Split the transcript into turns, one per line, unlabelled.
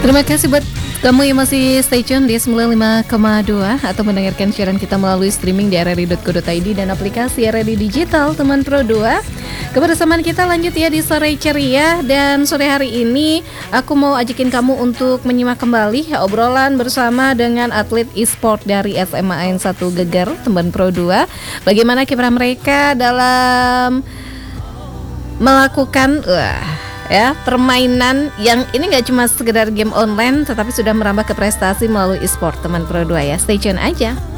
Terima kasih buat kamu yang masih stay tune di 95,2 atau mendengarkan siaran kita melalui streaming di rri.co.id dan aplikasi RRI Digital teman Pro 2. Kebersamaan kita lanjut ya di sore ceria, dan sore hari ini aku mau ajakin kamu untuk menyimak kembali obrolan bersama dengan atlet e-sport dari SMA N 1 Geger teman Pro 2. Bagaimana kiprah mereka dalam melakukan permainan yang ini gak cuma sekedar game online, tetapi sudah merambah ke prestasi melalui e-sport teman Pro 2 ya. Stay tune aja.